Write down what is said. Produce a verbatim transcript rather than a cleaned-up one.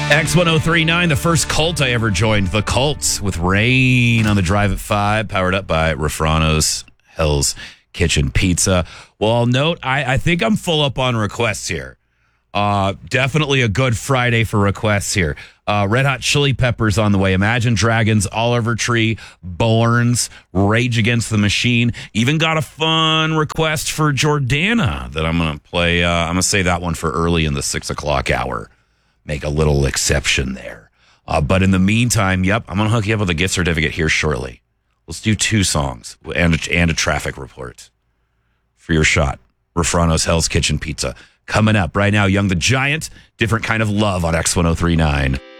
X ten thirty-nine, the first cult I ever joined, The Cult, with Rain on the Drive at five, powered up by Refrano's Hell's Kitchen Pizza. Well, I'll note, I, I think I'm full up on requests here. Uh, definitely a good Friday for requests here. Uh, Red Hot Chili Peppers on the way. Imagine Dragons, Oliver Tree, Borns, Rage Against the Machine. Even got a fun request for Jordana that I'm going to play. Uh, I'm going to say that one for early in the six o'clock hour. Make a little exception there. Uh, but in the meantime, yep, I'm going to hook you up with a gift certificate here shortly. Let's do two songs and a, and a traffic report for your shot. Refrano's Hell's Kitchen Pizza. Coming up right now, Young the Giant, Different Kind of Love on X ten thirty-nine.